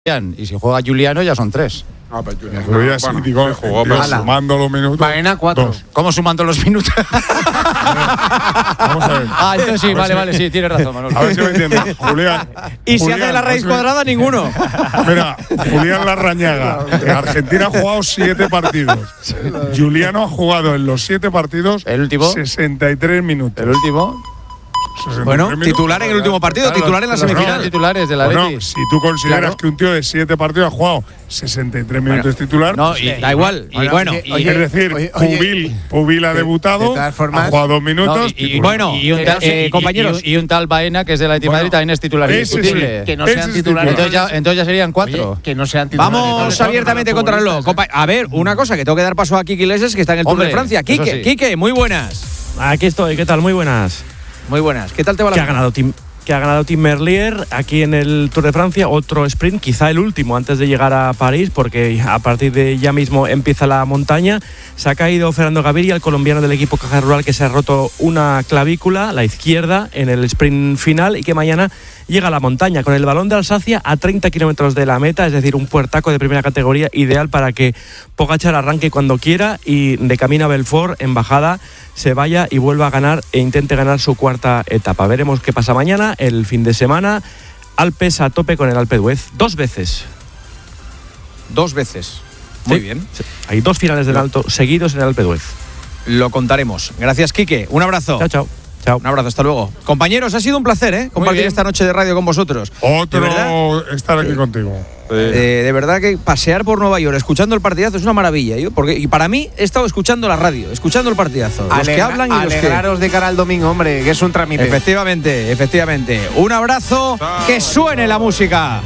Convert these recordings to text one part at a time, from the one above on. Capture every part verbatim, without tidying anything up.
Y si juega Giuliano ya son tres. Ah, pero Juliano. Pero ya bueno, sí, digo, sí jugó, digo, pero sumando los minutos. Baena, cuatro. Dos. ¿Cómo sumando los minutos? Vamos a ver. Ah, entonces sí, A ver vale, si- vale, sí, tienes razón, Manolo. A ver si me entiendes. Julián. Y si Julián, hace la raíz a ver si me- cuadrada, ninguno. Mira, Julián Larrañaga. En Argentina ha jugado siete partidos. Juliano ha jugado en los siete partidos ¿El último? sesenta y tres minutos. El último. sesenta y tres Bueno, minutos. titular en el último partido, Claro, titular en la los- los semifinal. titulares de la Bueno, Leti. si tú consideras Claro. que un tío de siete partidos ha jugado sesenta y tres minutos Bueno, titular, No, y, Da igual. Y Oiga, bueno, oye, y- oye, es decir, oye, oye, Pubil, Pubil ha de- debutado, de todas formas- ha jugado dos minutos. no, y- y- titular. bueno, y un tal, eh, y- y- compañeros. y, un tal Baena, que es de la Leti Bueno, Madrid, también es titular ese sí, indiscutible. que no Ese sean es titulares. Entonces ya, entonces ya serían cuatro. Oye, que no sean titulares. Vamos Todos abiertamente los contra el reloj. futbolistas, Compa- A ver, una cosa, que tengo que dar paso a Kiki Iglesias, que está en el Tour Hombre, de Francia. eso Quique, sí. Quique, muy buenas. Aquí estoy, ¿qué tal? Muy buenas. Muy buenas. ¿Qué tal te va la Que ha ganado Tim, que ha ganado Tim Merlier aquí en el Tour de Francia, otro sprint, quizá el último antes de llegar a París, porque a partir de ya mismo empieza la montaña. Se ha caído Fernando Gaviria, el colombiano del equipo Caja Rural, que se ha roto una clavícula, la izquierda, en el sprint final, y que mañana llega a la montaña con el Balón de Alsacia a treinta kilómetros de la meta, es decir, un puertaco de primera categoría ideal para que Pogačar arranque cuando quiera y de camino a Belfort, en bajada, se vaya y vuelva a ganar e intente ganar su cuarta etapa. Veremos qué pasa mañana, el fin de semana. Alpes a tope con el Alpe d'Huez, dos veces. Dos veces. Muy Sí. bien. Hay dos finales del Alto seguidos en el Alpe d'Huez. Lo contaremos. Gracias, Quique. Un abrazo. Chao, chao. Chao. Un abrazo, hasta luego. Compañeros, ha sido un placer, ¿eh? Compartir bien. esta noche de radio con vosotros. Otro De verdad, estar aquí contigo. eh, de verdad que pasear por Nueva York escuchando el partidazo es una maravilla. Yo, porque, y para mí he estado escuchando la radio, escuchando el partidazo. Los que Alegra- hablan y los que… alegraros de cara al domingo, hombre, que es un trámite. Efectivamente, efectivamente. Un abrazo, que suene la música.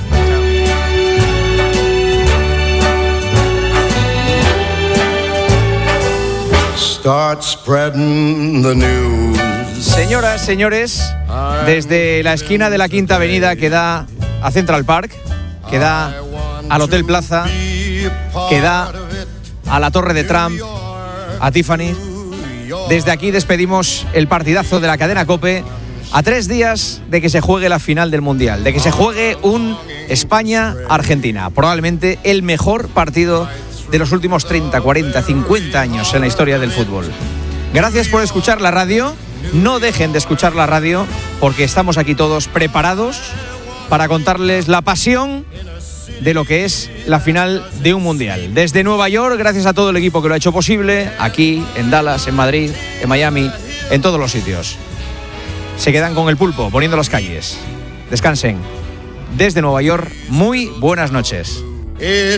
Start spreading the news. Señoras, señores, desde la esquina de la Quinta Avenida que da a Central Park, que da al Hotel Plaza, que da a la Torre de Trump, a Tiffany. Desde aquí despedimos el partidazo de la cadena COPE a tres días de que se juegue la final del Mundial, de que se juegue un España-Argentina, probablemente el mejor partido de los últimos treinta, cuarenta, cincuenta años en la historia del fútbol. Gracias por escuchar la radio. No dejen de escuchar la radio porque estamos aquí todos preparados para contarles la pasión de lo que es la final de un mundial. Desde Nueva York, gracias a todo el equipo que lo ha hecho posible, aquí, en Dallas, en Madrid, en Miami, en todos los sitios. Se quedan con el pulpo, poniendo las calles. Descansen. Desde Nueva York, muy buenas noches. It